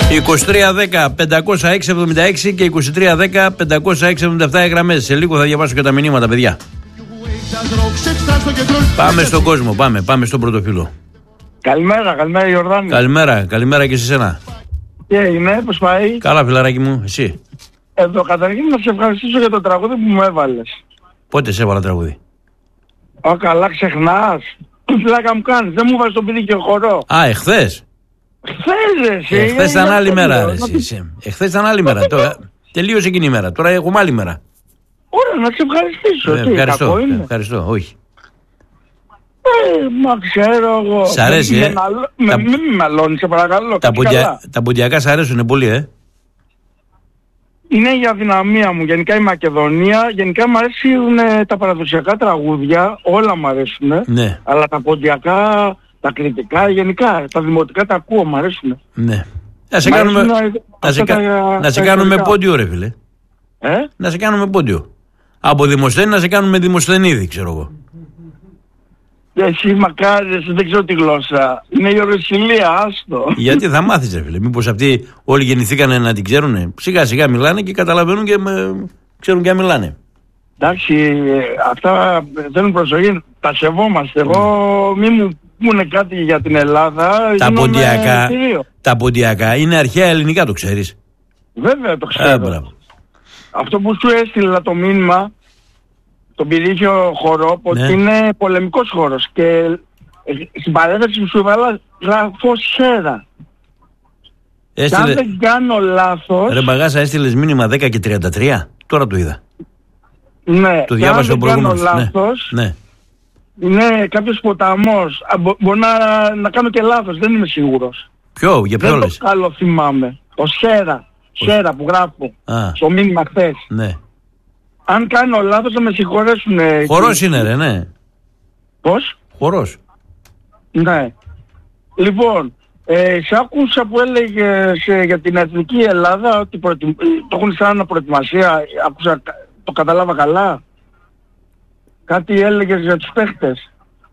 2310-506-76 και 2310-506-77 οι γραμμές. Σε λίγο θα διαβάσω και τα μηνύματα, παιδιά. Πάμε στον κόσμο, πάμε στον πρώτο φίλο. Καλημέρα Ιορδάνη. Καλημέρα και σε σένα. Τι έγινε, πώς πάει? Καλά, φιλαράκι μου, εσύ? Εδώ καταρχήν να σε ευχαριστήσω για το τραγούδι που μου έβαλες. Πότε σε έβαλα τραγούδι? Καλά, ξεχνάς. Τι φυλάκα μου κάνεις, δεν μου βάζεις το παιδί και χορό. Εχθές. Εχθές ήταν άλλη μέρα. Εχθές ήταν άλλη μέρα. Τελείωσε εκείνη η μέρα. Τώρα έχουμε άλλη μέρα. Ωραία, να σε ευχαριστήσω. Ευχαριστώ, όχι. Μα ξέρω εγώ. Σ' αρέσει, μην με μαλώνεις, σε παρακαλώ. Τα ποντιακά σ' αρέσουν πολύ, Είναι η αδυναμία μου. Γενικά η Μακεδονία, γενικά μου αρέσουν τα παραδοσιακά τραγούδια, όλα μου αρέσουν. Ναι. Αλλά τα ποντιακά, τα κριτικά, γενικά, τα δημοτικά τα ακούω, μου αρέσουν. Ναι. Να σε κάνουμε πόντιο, ρε φίλε. Να σε κάνουμε πόντιο. Από Δημοσθένη να σε κάνουμε Δημοσθενίδη, ξέρω εγώ. Εσύ μακάρι, δεν ξέρω τη γλώσσα. Είναι η οροσυλία, άστο. Γιατί θα μάθεις, ρε φίλε. Μήπως αυτοί όλοι γεννηθήκανε να την ξέρουνε? Σιγά σιγά μιλάνε και καταλαβαίνουν και ξέρουν και να μιλάνε. Εντάξει, αυτά θέλουν προσοχή. Τα σεβόμαστε. Εγώ μη μου πούνε κάτι για την Ελλάδα. Τα ποντιακά είναι αρχαία ελληνικά, το ξέρεις? Βέβαια το ξέρω. Αυτό που σου έστειλα το μήνυμα, τον πυρήχιο χορό, ότι είναι πολεμικός χώρος και στην παρένθεση που σου έβαλα γράφω σέρα. Και αν δεν κάνω λάθος... Ρε Μπαγάσα, έστειλες μήνυμα 10 και 33, τώρα το είδα. Ναι, το διάβασα ο προηγούμενος. Αν δεν κάνω λάθος, είναι κάποιος ποταμός. Μπορεί να κάνω και λάθος, δεν είμαι σίγουρος. Για ποιο λες? Δεν το καλό θυμάμαι. Το σέρα που γράφω στο μήνυμα χθες. Ναι. Αν κάνω λάθος θα με συγχωρέσουν. Χορός είναι, ρε, ναι. Πώς? Χορός. Ναι. Λοιπόν, σε άκουσα που έλεγες για την Εθνική Ελλάδα ότι το έχουν σαν προετοιμασία. Άκουσα, το κατάλαβα καλά? Κάτι έλεγες για τους παίχτες?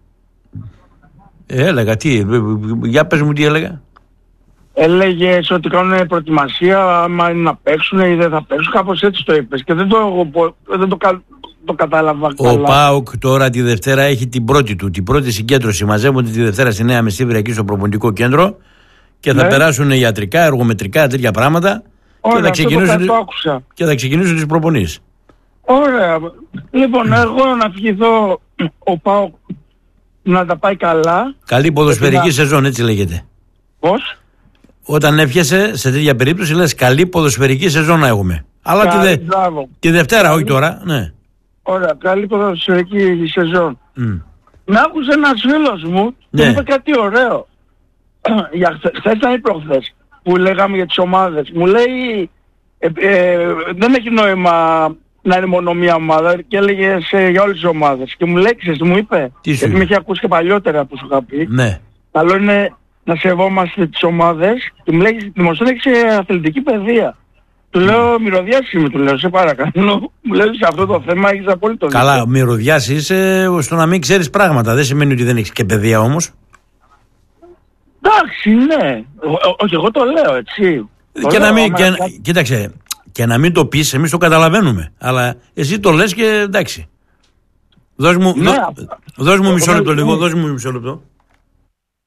Έλεγα, για πες μου τι έλεγα. Έλεγες ότι κάνουν προετοιμασία, άμα είναι να παίξουν ή δεν θα παίξουν, κάπως έτσι το είπες και δεν το κατάλαβα καλά. Ο ΠΑΟΚ τώρα τη Δευτέρα έχει την πρώτη συγκέντρωση. Μαζεύονται τη Δευτέρα στη Νέα Μεσσύβρια εκεί στο προπονητικό κέντρο και θα περάσουν ιατρικά, εργομετρικά, τέτοια πράγματα. Ωραία, και θα ξεκινήσουν τις προπονήσεις. Ωραία. Λοιπόν, εγώ να ευχηθώ ο ΠΑΟΚ να τα πάει καλά. Καλή ποδοσφαιρική σεζόν, έτσι λέγεται. Πώς? Όταν εύχεσαι σε τέτοια περίπτωση λες καλή ποδοσφαιρική σεζόν να έχουμε. Αλλά τη Δευτέρα, όχι τώρα. Ναι. Ωραία, καλή ποδοσφαιρική σεζόν. Με άκουσε ένας φίλος μου και είπε κάτι ωραίο. Χθες ήταν ή προχθές που λέγαμε για τις ομάδες. Μου λέει δεν έχει νόημα να είναι μόνο μία ομάδα και έλεγε για όλες τις ομάδες. Και μου λέει, μου είπε, γιατί με είχε ακούσει και παλιότερα που σου είχα πει. Ναι. Καλό είναι να σεβόμαστε τις ομάδες και μου λέει Δημοσθένη έχεις αθλητική παιδεία. Του λέω μυρωδιάς είμαι, του λέω σε παρακαλώ. Μου λέει σε αυτό το θέμα έχεις απόλυτο δίκιο. Καλά, μυρωδιάς είσαι στο να μην ξέρεις πράγματα. Δεν σημαίνει ότι δεν έχεις και παιδεία όμως. Εντάξει, ναι. Όχι, εγώ το λέω έτσι. Κοίταξε, και να μην το πεις, εμείς το καταλαβαίνουμε. Αλλά εσύ το λες και εντάξει. Δώσ' μου μισό λεπτό λίγο, δώσ' μου μισό λεπτό.